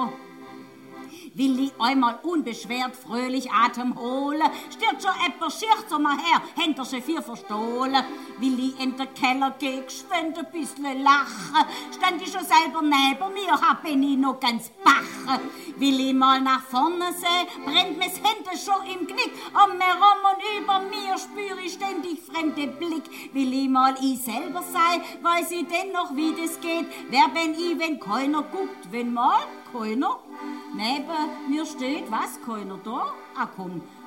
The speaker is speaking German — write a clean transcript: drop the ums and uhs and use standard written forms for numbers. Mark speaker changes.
Speaker 1: da. Will ich einmal unbeschwert fröhlich Atem holen, stört schon etwas Schicht so mal her, hinter sie vier verstohlen. Will ich in den Keller gehen, geschwind ein bisschen lachen, stand ich schon selber neben mir, bin ich noch ganz bach. Will ich mal nach vorne sehen, brennt mir's hinten schon im Knick, um mir rum und über mir spüre ich ständig fremde Blick. Will ich mal ich selber sein, weiß ich denn noch, wie das geht, wer bin ich, wenn keiner guckt, wenn mal keiner? Neben mir steht, was, keiner da? Ah komm,